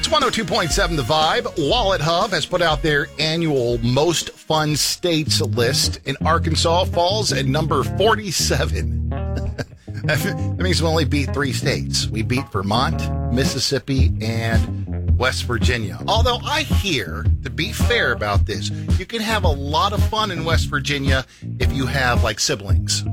It's 102.7 The Vibe. Wallet Hub has put out their annual most fun states list, and Arkansas falls at number 47. That means we only beat 3 states. We beat Vermont, Mississippi, and West Virginia. Although I hear, to be fair about this, you can have a lot of fun in West Virginia if you have like siblings